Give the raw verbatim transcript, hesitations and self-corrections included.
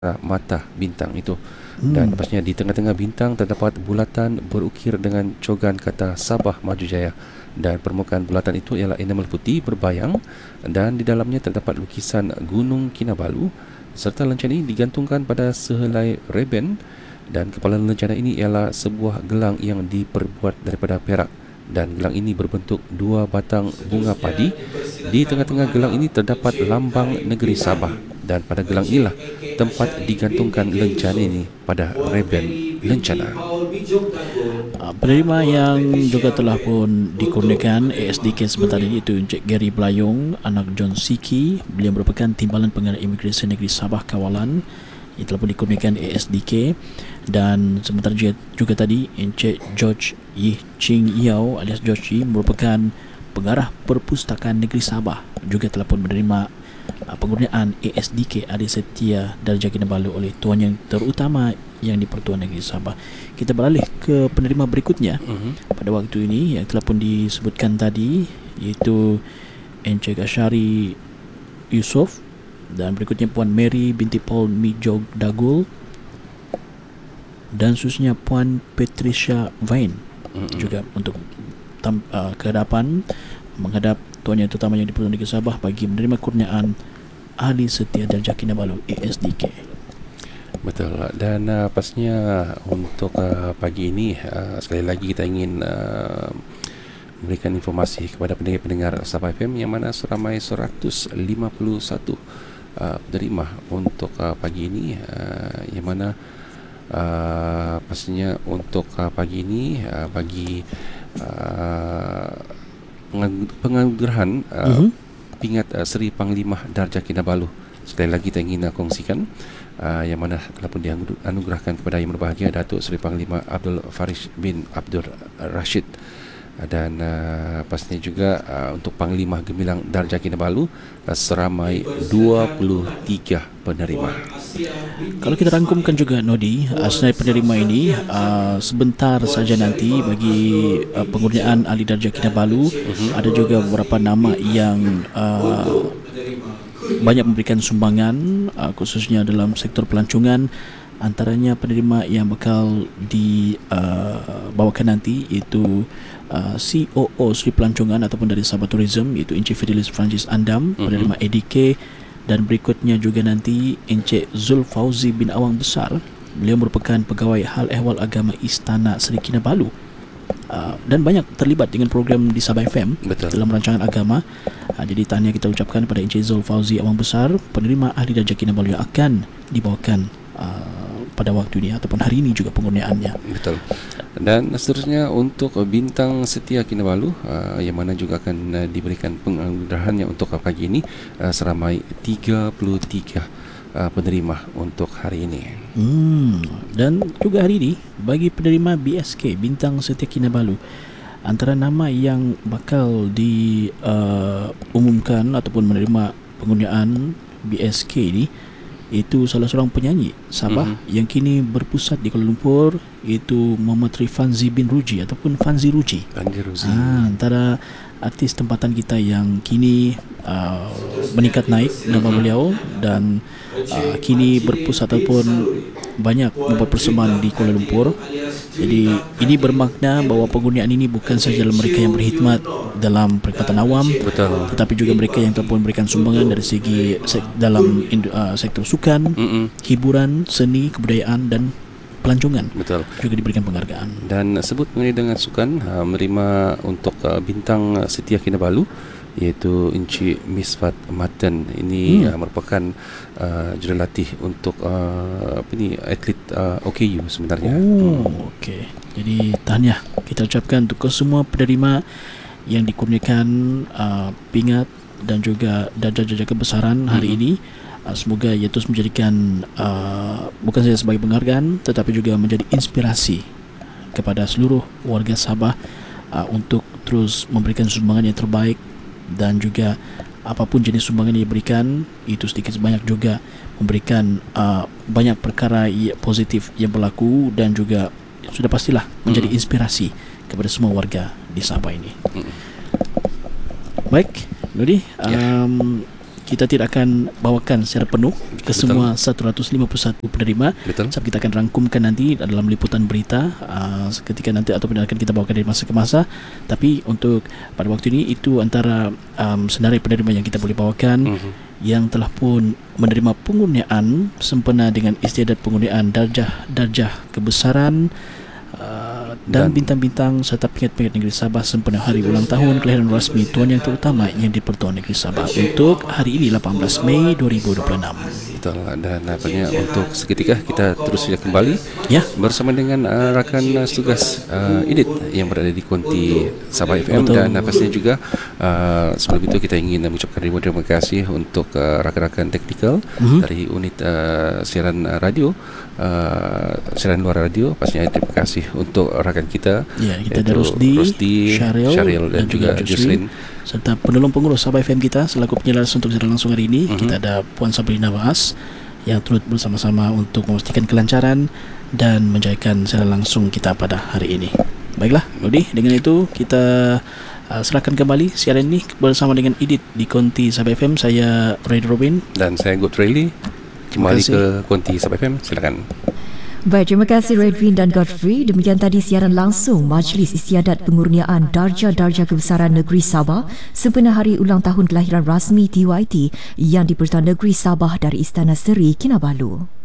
mata bintang itu. Dan pastinya di tengah-tengah bintang terdapat bulatan berukir dengan cogan kata Sabah Maju Jaya, dan permukaan bulatan itu ialah enamel putih berbayang, dan di dalamnya terdapat lukisan Gunung Kinabalu, serta lencana ini digantungkan pada sehelai reben, dan kepala lencana ini ialah sebuah gelang yang diperbuat daripada perak, dan gelang ini berbentuk dua batang bunga padi. Di tengah-tengah gelang ini terdapat lambang negeri Sabah, dan pada gelang inilah tempat digantungkan lencana ini pada reben lencana. Uh, penerima yang juga telah pun dikurniakan A S D K sebentar ini itu Encik Gary Belayong, anak John Siki. Beliau merupakan Timbalan Pengarah Imigresen Negeri Sabah Kawalan yang telah pun dikurniakan A S D K. Dan sebentar juga, juga tadi Encik George Yih Ching Yao alias George Yih merupakan Pengarah Perpustakaan Negeri Sabah, juga telah pun menerima uh, pengurniaan A S D K Adik Setia Darjah Kinabalu oleh Tuan Yang Terutama Yang di-Pertuan Negeri Sabah. Kita beralih ke penerima berikutnya uh-huh. pada waktu ini yang telah pun disebutkan tadi, iaitu Encik Asyari Yusof, dan berikutnya Puan Mary binti Paul Mijog Dagul, dan seterusnya Puan Patricia Vain uh-huh. juga untuk tam, uh, kehadapan menghadap Tuan Yang Terutama Yang di-Pertuan Negeri Sabah bagi menerima kurniaan Ahli Setia Darjah Kinabalu A S D K. Betul. Dan uh, pastinya untuk uh, pagi ini uh, sekali lagi kita ingin uh, memberikan informasi kepada pendengar-pendengar Sabah F M yang mana seramai seratus lima puluh satu uh, penerima untuk uh, pagi ini, uh, yang mana uh, pastinya untuk uh, pagi ini uh, bagi uh, penganugerahan uh, uh-huh. pingat uh, Seri Panglima Darjah Kinabalu. Sekali lagi kita ingin uh, kongsikan Uh, yang mana telah pun dianugerahkan kepada Yang Berbahagia Datuk Seri Panglima Abdul Farish bin Abdul Rashid, dan uh, pastinya juga uh, untuk Panglima Gemilang Darjah Kinabalu uh, seramai dua puluh tiga penerima. Kalau kita rangkumkan juga Nodi, uh, selain penerima ini uh, sebentar saja nanti bagi uh, pengurniaan Ahli Darjah Kinabalu uh-huh. ada juga beberapa nama yang uh, banyak memberikan sumbangan uh, khususnya dalam sektor pelancongan. Antaranya penerima yang bakal dibawakan uh, nanti iaitu uh, C O O Sri Pelancongan ataupun dari Sabah Tourism, iaitu Encik Fidelis Francis Andam, uh-huh. penerima A D K. Dan berikutnya juga nanti Encik Zul Fauzi bin Awang Besar. Beliau merupakan Pegawai Hal Ehwal Agama Istana Seri Kinabalu. Uh, dan banyak terlibat dengan program di Sabah F M. Betul. Dalam rancangan agama. Uh, jadi tahniah kita ucapkan kepada Encik Zul Fauzi Awang Besar, penerima Ahli Darjah Kinabalu yang akan dibawakan uh, pada waktu ini ataupun hari ini juga pengurniaannya. Betul. Dan seterusnya untuk Bintang Setia Kinabalu, uh, yang mana juga akan uh, diberikan penganugerahannya untuk uh, pagi ini, uh, seramai tiga puluh tiga uh, penerima untuk hari ini. Hmm, dan juga hari ini bagi penerima B S K Bintang Setia Kinabalu, antara nama yang bakal diumumkan uh, ataupun menerima pengurniaan B S K ini itu salah seorang penyanyi Sabah mm-hmm. yang kini berpusat di Kuala Lumpur, iaitu Muhammad Rifanzi bin Ruji ataupun Fanzi Ruji. Fanzi Ruji. Ha, antara artis tempatan kita yang kini uh, meningkat naik nama beliau, dan uh, kini berpusat ataupun banyak membuat persembahan di Kuala Lumpur. Jadi ini bermakna bahawa pengurniaan ini bukan saja mereka yang berkhidmat dalam perkhidmatan awam, betul, tetapi juga mereka yang telah pun memberikan sumbangan dari segi sek- dalam uh, sektor sukan, Mm-mm. hiburan, seni, kebudayaan dan pelancongan. Betul. Juga diberikan penghargaan. Dan sebut mengenai dengan sukan, uh, menerima untuk uh, Bintang Setia Kinabalu iaitu Encik Misfat Maten. Ini hmm. uh, merupakan uh, jurulatih untuk uh, apa ni atlet uh, O K U sebenarnya. Oh, hmm. okey. Jadi tahniah kita ucapkan untuk semua penerima yang dikurniakan uh, pingat dan juga darjah-darjah kebesaran hari hmm. ini. Uh, semoga ia terus menjadikan uh, bukan saja sebagai penghargaan tetapi juga menjadi inspirasi kepada seluruh warga Sabah uh, untuk terus memberikan sumbangan yang terbaik, dan juga apapun jenis sumbangan yang diberikan itu sedikit sebanyak juga memberikan uh, banyak perkara positif yang berlaku, dan juga sudah pastilah menjadi mm. inspirasi kepada semua warga di Sabah ini. Mm. Baik, Nudi, um, kita tidak akan bawakan secara penuh ke Betul. semua seratus lima puluh satu penerima. Betul. Sebab kita akan rangkumkan nanti dalam liputan berita uh, seketika nanti ataupun akan kita bawakan dari masa ke masa. Tapi untuk pada waktu ini itu antara um, senarai penerima yang kita boleh bawakan Mhm. yang telah pun menerima pengurniaan sempena dengan istiadat pengurniaan darjah-darjah kebesaran uh, dan, Dan- bintang-bintang serta pingat-pingat negeri Sabah sempena hari ulang tahun kelahiran rasmi Tuan Yang Terutama Yang di-Pertuan Negeri Sabah untuk hari ini lapan belas Mei dua ribu dua puluh enam. Betul. Dan apanya untuk seketika kita terus saja kembali Ya. bersama dengan uh, rakan uh, tugas uh, Edit yang berada di Konti Sabah F M. Betul. Dan uh, pastinya juga uh, sebelum itu kita ingin uh, mengucapkan ribuan terima kasih untuk uh, rakan-rakan teknikal Mhm. dari unit uh, siaran uh, radio, uh, siaran luar radio. Pastinya terima kasih untuk rakan kita, Ya, kita ada iaitu Rosdi, Rosdi, Syaril, Syaril dan, juga Jocelyn. serta penolong pengurus Sabah F M kita selaku penyelas untuk siaran langsung hari ini. Mhm. Kita ada Puan Sabrina Bahas yang turut bersama-sama untuk memastikan kelancaran dan menjayakan siaran langsung kita pada hari ini. Baiklah, Nodi, dengan itu kita uh, serahkan kembali siaran ini bersama dengan Edit di Konti Sabah F M. Saya Ray Robin. Dan saya Good Rayleigh. Terima Kembali kasih. ke Konti Sabah F M. Silakan. Baik, terima kasih Redvin dan Godfrey. Demikian tadi siaran langsung Majlis Istiadat Pengurniaan Darjah-Darjah Kebesaran Negeri Sabah sempena hari ulang tahun kelahiran rasmi T Y T yang di-Pertuan Negeri Sabah dari Istana Seri Kinabalu.